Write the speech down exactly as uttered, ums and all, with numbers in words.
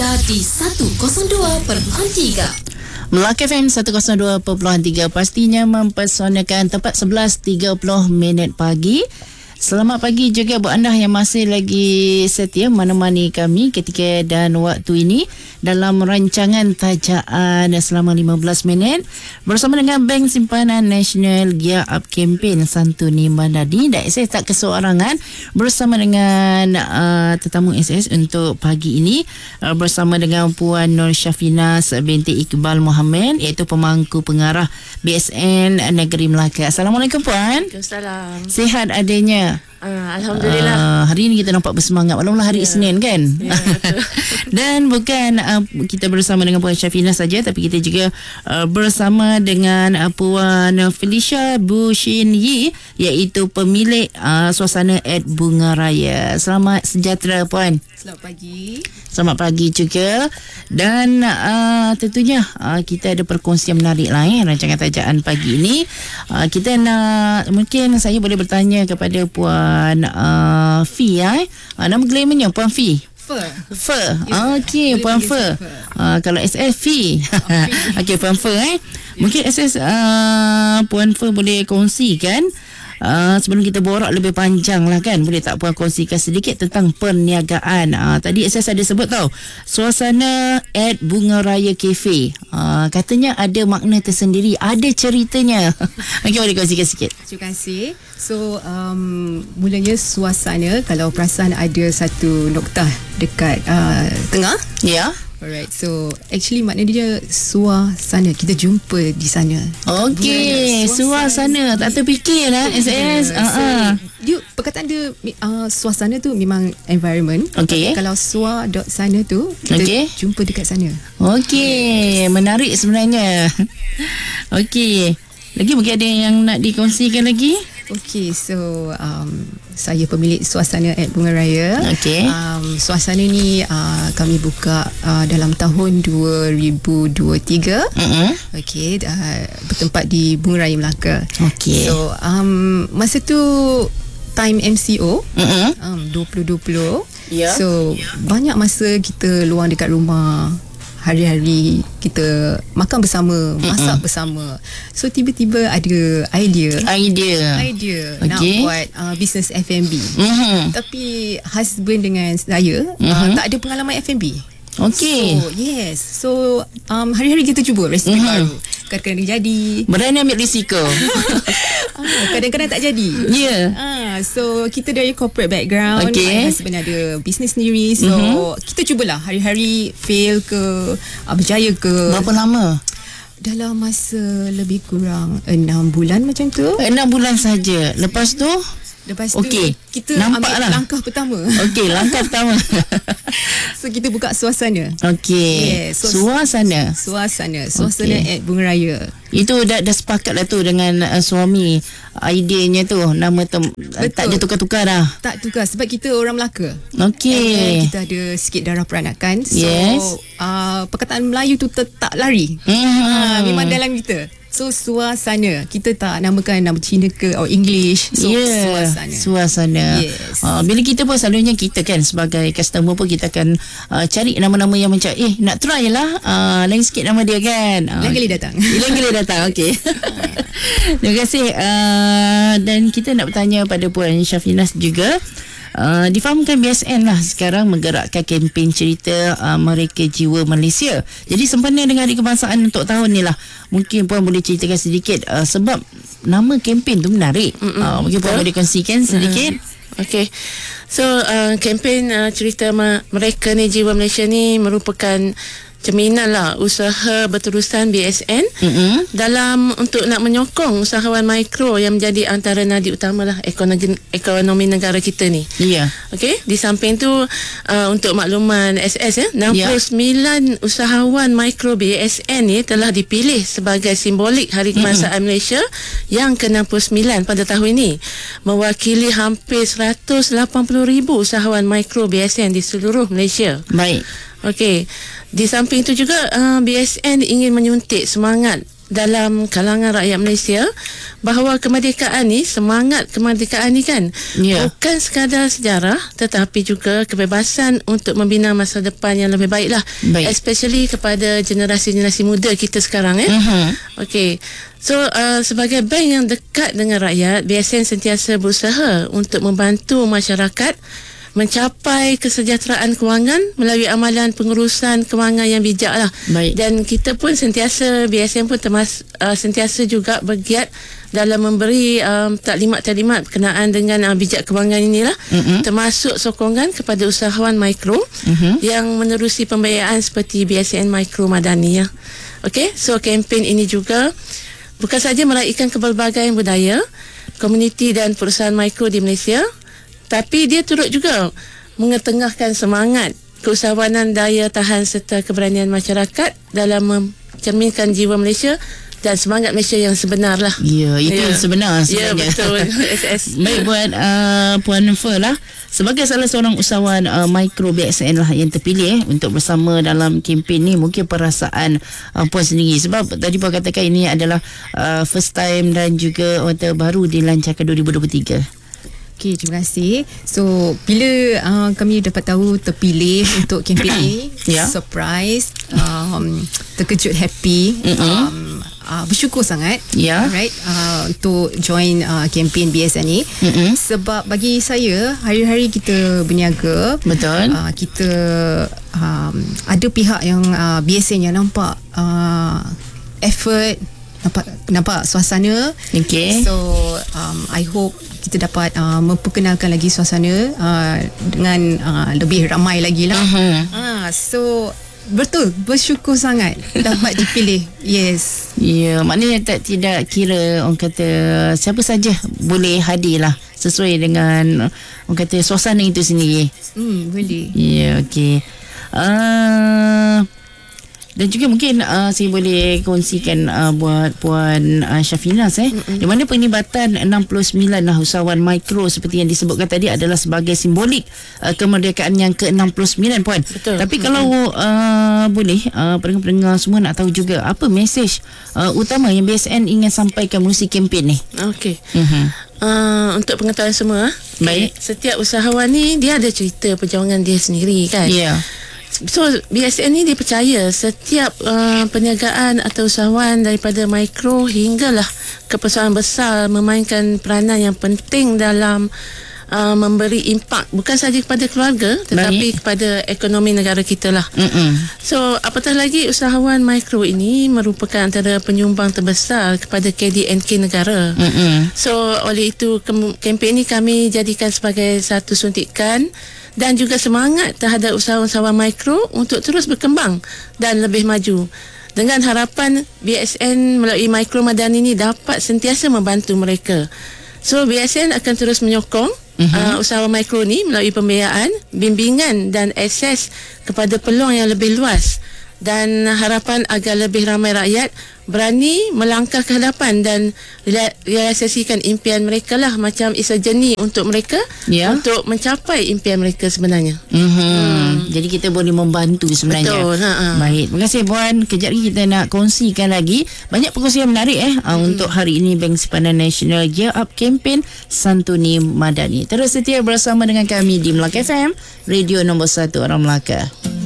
anda di seratus dua perpuluhan tiga. Melaka F M seratus dua perpuluhan tiga pastinya mempersonakan tepat sebelas tiga puluh minit pagi. Selamat pagi juga buat anda yang masih lagi setia menemani kami ketika dan waktu ini dalam rancangan tajaan selama lima belas minit bersama dengan Bank Simpanan Nasional Gear Up Kempen Santuni Bandari. Dan saya tak keseorangan bersama dengan uh, tetamu S S untuk pagi ini uh, bersama dengan Puan Nur Syafinas binti Iqbal Muhammad, iaitu pemangku pengarah B S N Negeri Melaka. Assalamualaikum Puan. Waalaikumsalam. Sihat adanya? Uh, Alhamdulillah. Uh, hari ini kita nampak bersemangat. Walaulah hari yeah. Isnin kan. Yeah, dan bukan uh, kita bersama dengan Puan Syafina saja, tapi kita juga uh, bersama dengan uh, Puan Felicia Bushin Yi, iaitu pemilik uh, suasana at Bunga Raya. Selamat sejahtera Puan. Selamat pagi. Selamat pagi juga. Dan uh, tentunya uh, kita ada perkongsian menarik lah eh, rancangan tajaan pagi ini. Uh, kita nak, mungkin saya boleh bertanya kepada Puan uh, Fi eh. Uh, nama glamournya Puan Fi. Fer. Fer. Okey, Puan Fer. Uh, kalau S S Fi. Okey, Puan Fer eh. Mungkin S S uh, Puan Fer boleh kongsikan Uh, sebelum kita borak lebih panjang lah kan, boleh tak Puan kongsikan sedikit tentang perniagaan. uh, Tadi S S ada sebut tau, suasana at Bunga Raya Cafe, uh, katanya ada makna tersendiri, ada ceritanya. Okey, boleh kongsikan sikit? Terima kasih. So um, mulanya suasana, kalau perasan ada satu noktah dekat uh, tengah. Ya. Yeah. Alright, so actually makna dia suasana, kita jumpa di sana. Okey, suasana, tak terfikir lah S S. Yeah. So, uh-uh. dia, perkataan dia uh, suasana tu memang environment. Okey. Kalau sua dot sana tu, kita okay. jumpa dekat sana. Okey, yes. Menarik sebenarnya. Okey, lagi mungkin ada yang nak dikongsikan lagi? Okey, so um, saya pemilik suasana at Bunga Raya. Okey. Um, suasana ni uh, kami buka uh, dalam tahun dua ribu dua puluh tiga. Uh-huh. Okey, uh, bertempat di Bunga Raya Melaka. Okey. So um, masa tu time M C O, uh-huh. um, dua ribu dua puluh. Yeah. So banyak masa kita luang dekat rumah. Hari-hari kita makan bersama, masak Mm-mm. bersama. So tiba-tiba ada idea Idea Idea okay. nak buat uh, bisnes F and B. Mm-hmm. Tapi husband dengan saya mm-hmm. uh, tak ada pengalaman F and B. Okey. So yes. So um, hari-hari kita cuba resipi mm-hmm. baru. Kadang-kadang jadi, berani ambil risiko. ah, kadang-kadang tak jadi. Ya. Yeah. Ah, so kita dari corporate background. Okay. My husband ada bisnes sendiri. So mm-hmm. kita cubalah hari-hari, fail ke uh, berjaya ke. Berapa lama? Dalam masa lebih kurang enam bulan macam tu. Enam bulan saja. Lepas tu Lepas okay. tu kita nampak ambil lah. langkah pertama. Okey, langkah pertama. So kita buka suasana. Okey. Yeah, so suasana. Suasana. Suasana okay. at Bunga Raya. Itu dah dah sepakat lah tu dengan uh, suami. Idenya tu nama tu tak ada tukar-tukar dah. Tak tukar sebab kita orang Melaka. Okey. Kita ada sikit darah peranakan. So yes. uh, perkataan Melayu tu ter- tak lari. Mm-hmm. Uh, memang dalam kita. So suasana, kita tak namakan nama Cina ke atau English. So yeah, suasana. Suasana. Yes. Uh, bila kita pun selalunya kita kan sebagai customer pun kita akan uh, cari nama-nama yang macam eh nak try lah. Uh, lain sikit nama dia kan. Uh, lain kali datang. Lain kali datang. Okey. Terima kasih. Uh, dan kita nak bertanya pada Puan Syafinas juga. Uh, difahamkan B S N lah sekarang menggerakkan kempen cerita uh, Mereka Jiwa Malaysia. Jadi sempena dengan Hari Kebangsaan untuk tahun ni lah. Mungkin Puan boleh ceritakan sedikit uh, sebab nama kempen tu menarik. Uh, mungkin Puan boleh kongsikan sedikit. Okey. So uh, kempen uh, cerita ma- Mereka ni Jiwa Malaysia ni merupakan cerminan lah usaha berterusan B S N mm-hmm. dalam untuk nak menyokong usahawan mikro yang menjadi antara nadi utama lah ekonomi, ekonomi negara kita ni. Ya. Yeah. Okey, di samping tu uh, untuk makluman S S ya, enam puluh sembilan yeah. usahawan mikro B S N ni telah dipilih sebagai simbolik Hari Kebangsaan mm-hmm. Malaysia yang ke enam puluh sembilan pada tahun ini, mewakili hampir seratus lapan puluh ribu usahawan mikro B S N di seluruh Malaysia. Baik. Okey. Di samping itu juga uh, B S N ingin menyuntik semangat dalam kalangan rakyat Malaysia bahawa kemerdekaan ni, semangat kemerdekaan ni kan Ya. bukan sekadar sejarah tetapi juga kebebasan untuk membina masa depan yang lebih baik lah. Baik. Especially kepada generasi-generasi muda kita sekarang eh. Mhm. Okey. So uh, sebagai bank yang dekat dengan rakyat, B S N sentiasa berusaha untuk membantu masyarakat mencapai kesejahteraan kewangan melalui amalan pengurusan kewangan yang bijak lah. Baik. Dan kita pun sentiasa, B S N pun termas, uh, sentiasa juga bergiat dalam memberi um, taklimat-taklimat berkenaan dengan uh, bijak kewangan inilah. Mm-mm. Termasuk sokongan kepada usahawan mikro Mhm. yang menerusi pembiayaan seperti B S N Mikro Madani ya. Okey, so kempen ini juga bukan saja meraihkan kepelbagaian budaya, komuniti dan perusahaan mikro di Malaysia, tapi dia turut juga mengetengahkan semangat keusahawanan daya tahan serta keberanian masyarakat dalam mencerminkan jiwa Malaysia dan semangat Malaysia yang sebenar lah. Ya, itu Ya. yang sebenar Ya, sebenarnya. betul. S S. Baik buat uh, Puan Fer lah, sebagai salah seorang usahawan uh, mikro B S N lah yang terpilih eh, untuk bersama dalam kempen ni, mungkin perasaan uh, Puan sendiri, sebab tadi Puan katakan ini adalah uh, first time dan juga order baru dilancarkan dua ribu dua puluh tiga. Okay, terima kasih. So, bila uh, kami dapat tahu terpilih untuk kempen ini, Ya. surprise, um, terkejut, happy, um, uh, bersyukur sangat. Ya. Alright, uh, untuk join uh, kempen B S N ni. Mm-mm. Sebab bagi saya, hari-hari kita berniaga, Betul. uh, kita um, ada pihak yang uh, B S N yang nampak uh, effort, nampak nampak suasana. Okey. So um, I hope kita dapat uh, memperkenalkan lagi suasana uh, dengan uh, lebih ramai lagi lah. Mhm. uh, So betul, bersyukur sangat dapat dipilih. Yes. Ya, maknanya tak tidak kira orang kata siapa saja boleh hadir lah sesuai dengan orang kata suasana itu sendiri. Hmm, boleh. Ya, okey. Uh, dan juga mungkin uh, saya boleh kongsikan uh, buat Puan uh, Syafinas eh, mm-hmm. di mana penglibatan enam puluh sembilan lah usahawan mikro seperti yang disebutkan tadi adalah sebagai simbolik uh, kemerdekaan yang ke enam puluh sembilan, Puan. Betul. Tapi kalau uh, boleh uh, pendengar-pendengar semua nak tahu juga apa mesej uh, utama yang B S N ingin sampaikan melalui kempen ni. Okey. Mm-hmm. Uh, untuk pengetahuan semua, Baik. setiap usahawan ni dia ada cerita perjuangan dia sendiri kan. Ya. Yeah. So B S N ni dia percaya setiap uh, perniagaan atau usahawan daripada mikro hinggalah ke perusahaan besar memainkan peranan yang penting dalam uh, memberi impak bukan sahaja kepada keluarga tetapi Baik. kepada ekonomi negara kita lah. Mm-mm. So apatah lagi usahawan mikro ini merupakan antara penyumbang terbesar kepada K D N K negara. Mm-mm. So oleh itu kem- kempen ini kami jadikan sebagai satu suntikan dan juga semangat terhadap usahawan-usahawan mikro untuk terus berkembang dan lebih maju. Dengan harapan B S N melalui Mikro Madani ini dapat sentiasa membantu mereka. So B S N akan terus menyokong uh-huh. uh, usahawan mikro ni melalui pembiayaan, bimbingan dan akses kepada peluang yang lebih luas dan harapan agar lebih ramai rakyat berani melangkah ke hadapan dan realisasikan impian mereka lah, macam it's a journey untuk mereka Ya. untuk mencapai impian mereka sebenarnya. Mm-hmm. Hmm. Jadi kita boleh membantu sebenarnya. Betul, ha-ha. Baik, terima kasih Puan. Kejap lagi kita nak kongsikan lagi banyak perkongsian menarik eh hmm. untuk hari ini Bank Simpanan Nasional Gear Up Kempen Santuni Madani. Terus setia bersama dengan kami di Melaka F M, radio nombor satu orang Melaka.